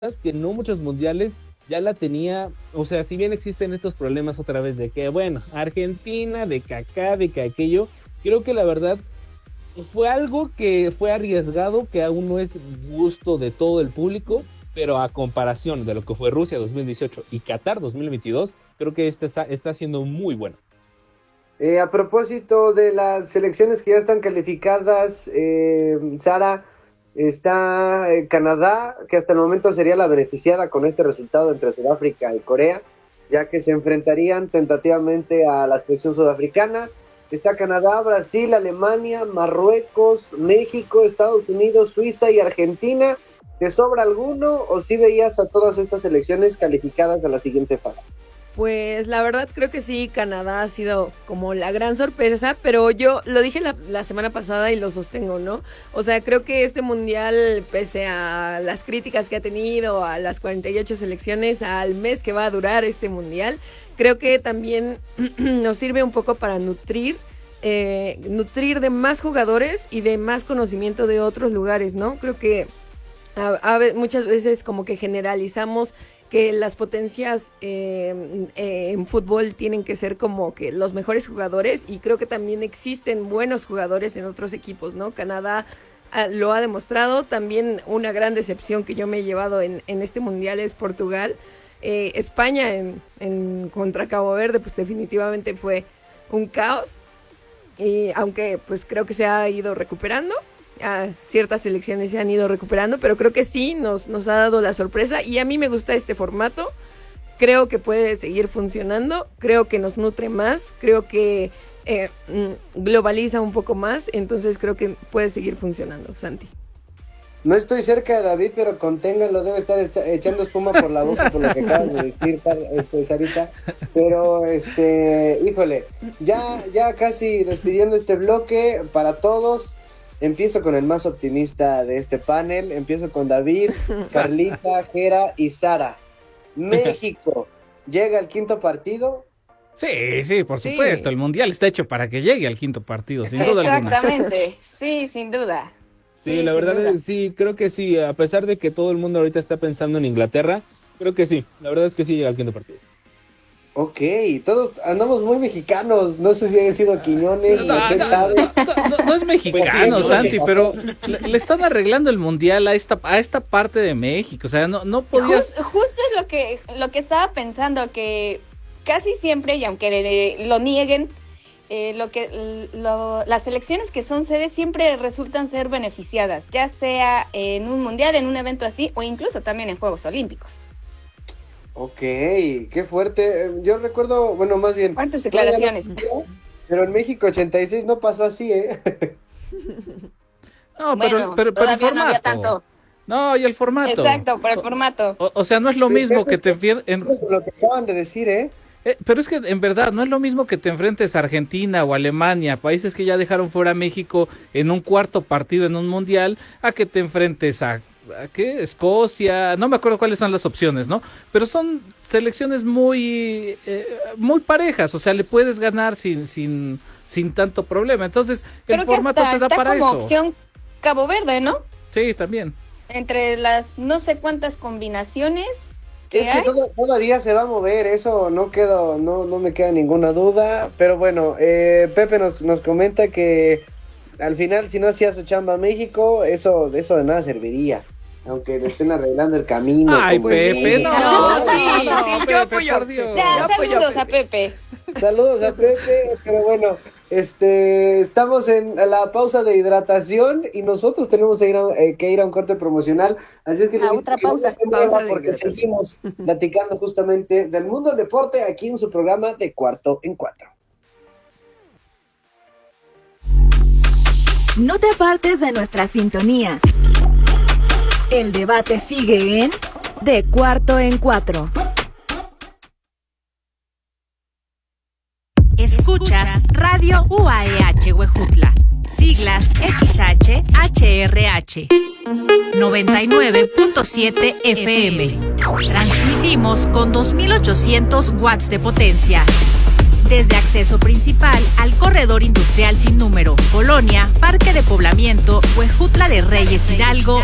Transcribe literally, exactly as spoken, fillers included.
que no muchos mundiales ya la tenía, o sea, si bien existen estos problemas otra vez de que, bueno, Argentina, de que acá, de que aquello, creo que la verdad fue algo que fue arriesgado, que aún no es gusto de todo el público, pero a comparación de lo que fue Rusia dos mil dieciocho y Qatar dos mil veintidós, creo que este está, está siendo muy bueno. Eh, a propósito de las selecciones que ya están calificadas, eh, Sara, está eh, Canadá, que hasta el momento sería la beneficiada con este resultado entre Sudáfrica y Corea, ya que se enfrentarían tentativamente a la selección sudafricana. Está Canadá, Brasil, Alemania, Marruecos, México, Estados Unidos, Suiza y Argentina. ¿Te sobra alguno o sí veías a todas estas selecciones calificadas a la siguiente fase? Pues la verdad creo que sí, Canadá ha sido como la gran sorpresa, pero yo lo dije la, la semana pasada y lo sostengo, ¿no? O sea, creo que este mundial, pese a las críticas que ha tenido, a las cuarenta y ocho selecciones, al mes que va a durar este mundial, creo que también nos sirve un poco para nutrir, eh, nutrir de más jugadores y de más conocimiento de otros lugares, ¿no? Creo que a, a, muchas veces como que generalizamos que las potencias eh, eh, en fútbol tienen que ser como que los mejores jugadores, y creo que también existen buenos jugadores en otros equipos, ¿no? Canadá ah, lo ha demostrado. También una gran decepción que yo me he llevado en, en este mundial es Portugal. Eh, España en, en contra Cabo Verde, pues definitivamente fue un caos, y aunque pues creo que se ha ido recuperando. A ciertas selecciones se han ido recuperando, pero creo que sí nos, nos ha dado la sorpresa, y a mí me gusta este formato. Creo que puede seguir funcionando, creo que nos nutre más, creo que eh, globaliza un poco más, entonces creo que puede seguir funcionando. Santi. No estoy cerca de David, pero conténganlo, debe estar echando espuma por la boca por lo que acabas de decir, este, Sarita. Pero, este, híjole, ya, ya casi despidiendo este bloque para todos. Empiezo con el más optimista de este panel. Empiezo con David, Carlita, Jera y Sara. México, ¿llega al quinto partido? Sí, sí, por supuesto. Sí. El mundial está hecho para que llegue al quinto partido, sin duda alguna. Exactamente, sí, sin duda. Sí, sí la verdad duda. es sí, creo que sí. A pesar de que todo el mundo ahorita está pensando en Inglaterra, creo que sí. La verdad es que sí llega al quinto partido. Ok, todos andamos muy mexicanos, no sé si haya sido Quiñones, no, no, no, no, no es mexicano, Santi, pero le, le están arreglando el mundial a esta a esta parte de México, o sea, no no podías... Just, justo es lo que lo que estaba pensando, que casi siempre, y aunque le, lo nieguen, eh, lo que lo, las selecciones que son sedes siempre resultan ser beneficiadas, ya sea en un mundial, en un evento así, o incluso también en Juegos Olímpicos. Ok, qué fuerte. Yo recuerdo, bueno, más bien... Fuertes declaraciones. Pero en México ochenta y seis no pasó así, ¿eh? No, pero, bueno, pero, pero el formato. No había tanto. No, y el formato. Exacto, por el formato. O, o sea, no es lo pero mismo que te enfrentes... En... Lo que acaban de decir, ¿eh? Eh, pero es que en verdad no es lo mismo que te enfrentes a Argentina o Alemania, países que ya dejaron fuera a México en un cuarto partido en un mundial, a que te enfrentes a... ¿A qué? Escocia, no me acuerdo cuáles son las opciones, ¿no? Pero son selecciones muy eh, muy parejas, o sea, le puedes ganar sin sin sin tanto problema. Entonces, el formato hasta, te da está para como eso. Opción Cabo Verde, ¿no? Sí, también. Entre las no sé cuántas combinaciones que es hay. que todo, todavía se va a mover, eso no quedo, no no me queda ninguna duda, pero bueno, eh, Pepe nos nos comenta que al final, si no hacía su chamba a México, eso, eso de nada serviría. Aunque le estén arreglando el camino. Ay, Pepe, no. No, sí, no, sí, Pepe, yo apoyo. por Dios. Ya, saludos a Pepe. Saludos a Pepe, pero bueno, este, estamos en la pausa de hidratación y nosotros tenemos que ir a, eh, que ir a un corte promocional. Así es que a otra pausa, no pausa porque seguimos platicando justamente del mundo del deporte aquí en su programa de Cuarto en Cuatro. No te apartes de nuestra sintonía. El debate sigue en De Cuarto en Cuatro. Escuchas Radio U A E H Huejutla, siglas X H H R H, noventa y nueve punto siete F M. Transmitimos con dos mil ochocientos watts de potencia. Desde acceso principal al corredor industrial sin número, Colonia, Parque de Poblamiento, Huejutla de Reyes Hidalgo,